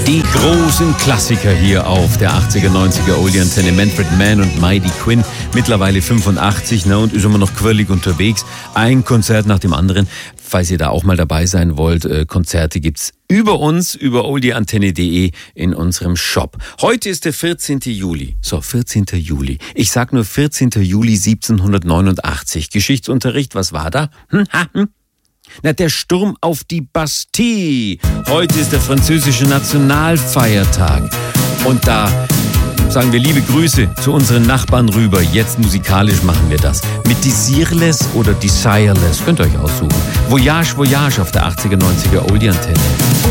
Die großen Klassiker hier auf der 80er, 90er Oldie-Antenne. Manfred Mann und Mighty Quinn, mittlerweile 85, und ist immer noch quirlig unterwegs. Ein Konzert nach dem anderen. Falls ihr da auch mal dabei sein wollt, Konzerte gibt's über uns, über oldieantenne.de in unserem Shop. Heute ist der 14. Juli. So, 14. Juli. Ich sag nur 14. Juli 1789. Geschichtsunterricht, was war da? Na, der Sturm auf die Bastille. Heute ist der französische Nationalfeiertag. Und da sagen wir liebe Grüße zu unseren Nachbarn rüber. Jetzt musikalisch machen wir das. Mit Desireless oder Desireless. Könnt ihr euch aussuchen. Voyage, Voyage auf der 80er, 90er Oldie-Antenne.